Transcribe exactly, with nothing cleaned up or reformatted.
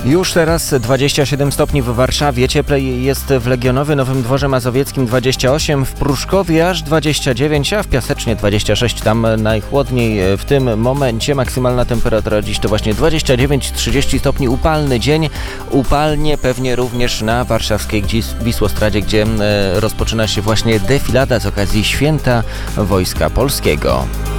Już teraz dwadzieścia siedem stopni w Warszawie, cieplej jest w Legionowie, Nowym Dworze Mazowieckim dwadzieścia osiem, w Pruszkowie aż dwadzieścia dziewięć, a w Piasecznie dwadzieścia sześć, tam najchłodniej w tym momencie. Maksymalna temperatura dziś to właśnie dwadzieścia dziewięć trzydzieści stopni, upalny dzień, upalnie pewnie również na warszawskiej Wisłostradzie, gdzie rozpoczyna się właśnie defilada z okazji Święta Wojska Polskiego.